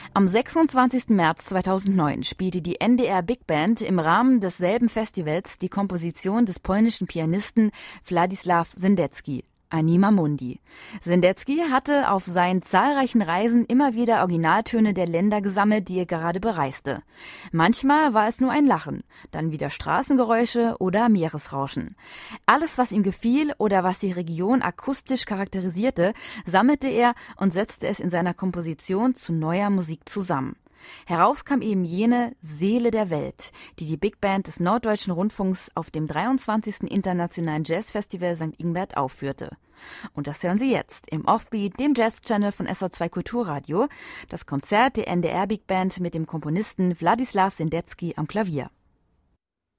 Am 26. März 2009 spielte die NDR Big Band im Rahmen desselben Festivals die Komposition des polnischen Pianisten Władysław Sendecki, Anima Mundi. Sendecki hatte auf seinen zahlreichen Reisen immer wieder Originaltöne der Länder gesammelt, die er gerade bereiste. Manchmal war es nur ein Lachen, dann wieder Straßengeräusche oder Meeresrauschen. Alles, was ihm gefiel oder was die Region akustisch charakterisierte, sammelte er und setzte es in seiner Komposition zu neuer Musik zusammen. Heraus kam eben jene Seele der Welt, die die Big Band des Norddeutschen Rundfunks auf dem 23. Internationalen Jazzfestival St. Ingbert aufführte. Und das hören Sie jetzt im Offbeat, dem Jazz-Channel von SR2 Kulturradio, das Konzert der NDR Big Band mit dem Komponisten Władysław Sendecki am Klavier.